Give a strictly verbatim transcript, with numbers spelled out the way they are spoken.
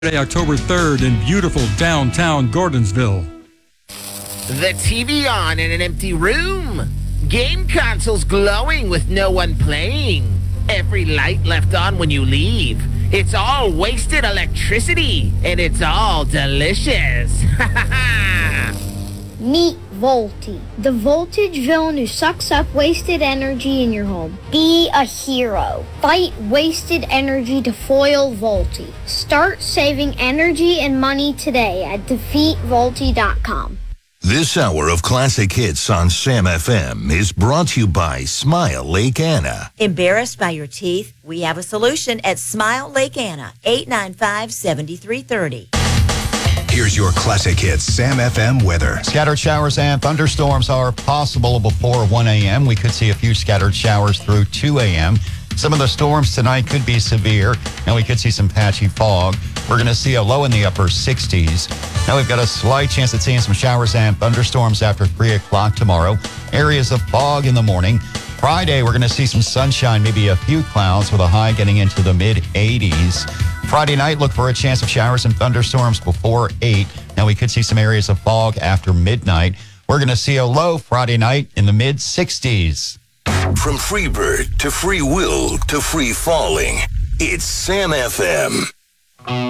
October third in beautiful downtown Gordonsville. The T V on in an empty room. Game consoles glowing with no one playing. Every light left on when you leave. It's all wasted electricity, and it's all delicious. Meet Volti, the voltage villain who sucks up wasted energy in your home. Be a hero. Fight wasted energy to foil Volti. Start saving energy and money today at defeat volti dot com. This hour of classic hits on Sam F M is brought to you by Smile Lake Anna. Embarrassed by your teeth? We have a solution at Smile Lake Anna, eight nine five, seven three three zero. Here's your classic hits Sam F M weather. Scattered showers and thunderstorms are possible before one a.m. We could see a few scattered showers through two a.m. Some of the storms tonight could be severe, and we could see some patchy fog. We're going to see a low in the upper sixties. Now we've got a slight chance of seeing some showers and thunderstorms after three o'clock tomorrow. Areas of fog in the morning. Friday, we're going to see some sunshine, maybe a few clouds with a high getting into the mid eighties. Friday night, look for a chance of showers and thunderstorms before eight. Now we could see some areas of fog after midnight. We're going to see a low Friday night in the mid sixties. From Freebird to Free Will to Free Falling, it's Sam F M.